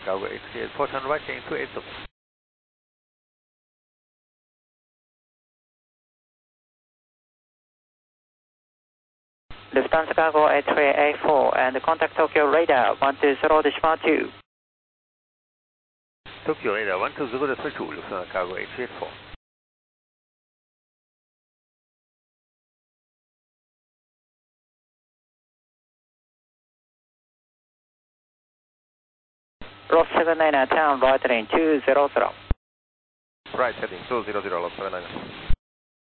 Cargo A38, port on right heading 280. Lufthansa Cargo A384 and contact Tokyo radar 120.2. Tokyo radar 120.2, Lufthansa Cargo A384. Lost 79, turn right heading 200. Right heading 200, Lost 79.